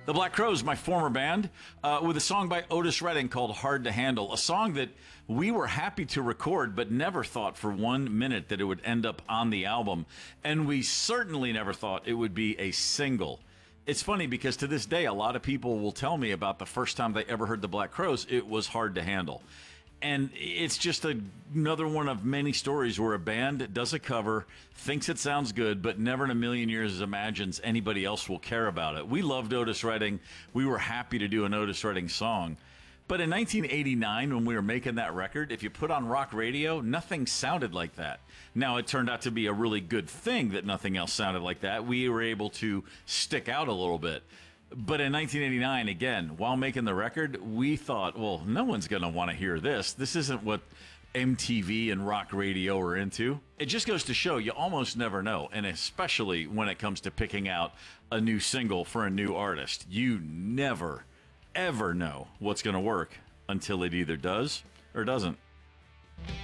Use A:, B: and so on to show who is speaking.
A: The Black Crowes, my former band, with a song by Otis Redding called Hard to Handle, a song that we were happy to record but never thought for 1 minute that it would end up on the album. And we certainly never thought it would be a single. It's funny because to this day, a lot of people will tell me about the first time they ever heard the Black Crowes, it was Hard to Handle. And it's just another one of many stories where a band does a cover, thinks it sounds good, but never in a million years imagines anybody else will care about it. We loved Otis Redding. We were happy to do an Otis Redding song. But in 1989, when we were making that record, if you put on rock radio, nothing sounded like that. Now, it turned out to be a really good thing that nothing else sounded like that. We were able to stick out a little bit. But in 1989, again, while making the record, we thought, well, no one's going to want to hear this. This isn't what MTV and rock radio are into. It just goes to show you almost never know, and especially when it comes to picking out a new single for a new artist. You never, ever know what's going to work until it either does or doesn't.